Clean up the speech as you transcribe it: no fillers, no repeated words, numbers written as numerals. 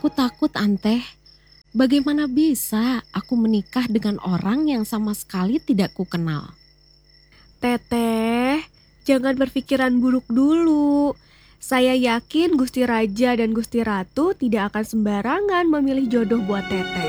Aku takut, Anteh. Bagaimana bisa aku menikah dengan orang yang sama sekali tidak kukenal? Teteh, jangan berpikiran buruk dulu. Saya yakin Gusti Raja dan Gusti Ratu tidak akan sembarangan memilih jodoh buat Teteh.